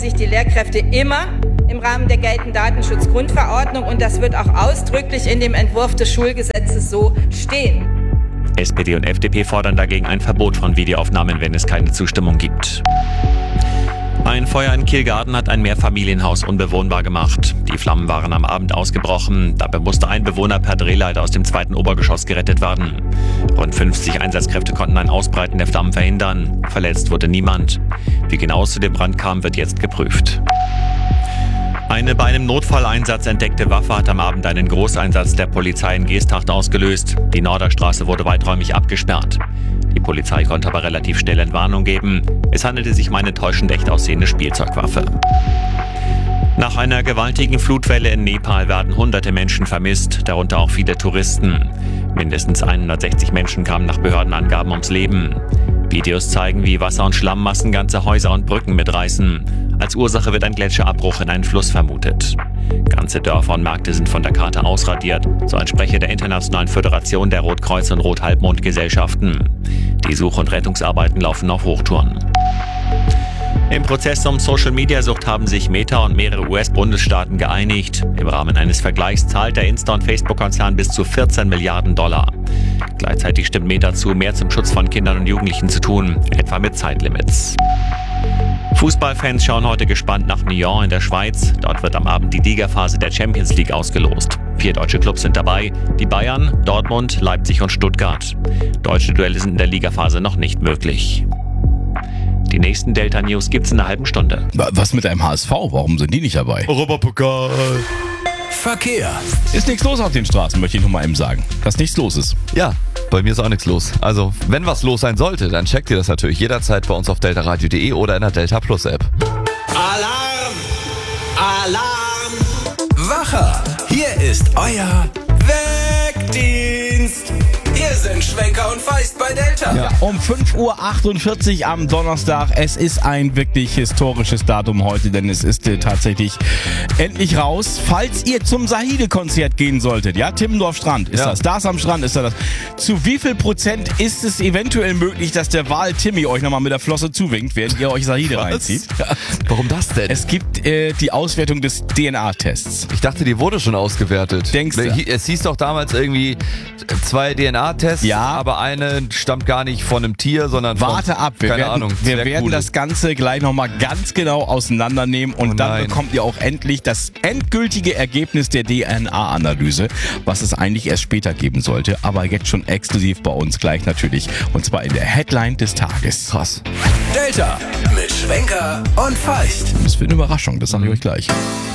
sich die Lehrkräfte immer im Rahmen der geltenden Datenschutzgrundverordnung und das wird auch ausdrücklich in dem Entwurf des Schulgesetzes so stehen. SPD und FDP fordern dagegen ein Verbot von Videoaufnahmen, wenn es keine Zustimmung gibt. Ein Feuer in Kielgarten hat ein Mehrfamilienhaus unbewohnbar gemacht. Die Flammen waren am Abend ausgebrochen. Dabei musste ein Bewohner per Drehleiter aus dem 2. Obergeschoss gerettet werden. Rund 50 Einsatzkräfte konnten ein Ausbreiten der Flammen verhindern. Verletzt wurde niemand. Wie genau es zu dem Brand kam, wird jetzt geprüft. Eine bei einem Notfalleinsatz entdeckte Waffe hat am Abend einen Großeinsatz der Polizei in Geesthacht ausgelöst. Die Norderstraße wurde weiträumig abgesperrt. Die Polizei konnte aber relativ schnell Entwarnung geben. Es handelte sich um eine täuschend echt aussehende Spielzeugwaffe. Nach einer gewaltigen Flutwelle in Nepal werden hunderte Menschen vermisst, darunter auch viele Touristen. Mindestens 160 Menschen kamen nach Behördenangaben ums Leben. Videos zeigen, wie Wasser- und Schlammmassen ganze Häuser und Brücken mitreißen. Als Ursache wird ein Gletscherabbruch in einen Fluss vermutet. Ganze Dörfer und Märkte sind von der Karte ausradiert, so ein Sprecher der Internationalen Föderation der Rotkreuz- und Rothalbmond-Gesellschaften. Die Such- und Rettungsarbeiten laufen auf Hochtouren. Im Prozess um Social-Media-Sucht haben sich Meta und mehrere US-Bundesstaaten geeinigt. Im Rahmen eines Vergleichs zahlt der Insta- und Facebook-Konzern bis zu 14 Milliarden $. Gleichzeitig stimmt Meta zu, mehr zum Schutz von Kindern und Jugendlichen zu tun, etwa mit Zeitlimits. Fußballfans schauen heute gespannt nach Nyon in der Schweiz. Dort wird am Abend die Ligaphase der Champions League ausgelost. 4 deutsche Clubs sind dabei, die Bayern, Dortmund, Leipzig und Stuttgart. Deutsche Duelle sind in der Ligaphase noch nicht möglich. Die nächsten Delta News gibt's in einer halben Stunde. Was mit einem HSV? Warum sind die nicht dabei? Europapokal. Verkehr. Ist nichts los auf den Straßen, möchte ich nur mal eben sagen. Dass nichts los ist. Ja, bei mir ist auch nichts los. Also, wenn was los sein sollte, dann checkt ihr das natürlich jederzeit bei uns auf deltaradio.de oder in der Delta Plus App. Alarm! Alarm! Wacher! Hier ist euer Wegdienst. Hier sind Schwenker und Feist bei Delta. Ja, um 5:48 Uhr am Donnerstag. Es ist ein wirklich historisches Datum heute, denn es ist tatsächlich endlich raus. Falls ihr zum Sahide-Konzert gehen solltet, ja, Timmendorf Strand ist das. Das am Strand ist das. Zu wie viel Prozent ist es eventuell möglich, dass der Wal Timmy euch nochmal mit der Flosse zuwinkt, während ihr euch Sahide reinzieht? Ja. Warum das denn? Es gibt die Auswertung des DNA-Tests. Ich dachte, die wurde schon ausgewertet. Denkst du? Es hieß doch damals irgendwie 2 DNA-Tests, ja, aber eine stammt gar nicht von einem Tier, sondern von... Warte ab, wir werden das Ganze gleich nochmal ganz genau auseinandernehmen und dann bekommt ihr auch endlich das endgültige Ergebnis der DNA-Analyse, was es eigentlich erst später geben sollte, aber jetzt schon exklusiv bei uns gleich natürlich und zwar in der Headline des Tages. Krass. Delta mit Schwenker und Feist. Das wird eine Überraschung, das sage ich euch gleich.